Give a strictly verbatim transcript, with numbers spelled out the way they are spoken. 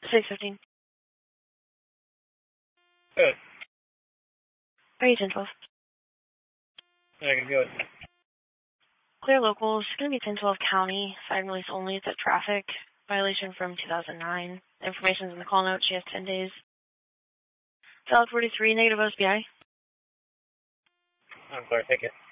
six fifteen. Good. Are you ten twelve? I can do it. Clear locals, it's going to be ten twelve county, side release only. It's a traffic violation from two thousand nine. Information's in the call note. She has ten days. Valid forty-three, negative O S B I. I'm clear. Take it.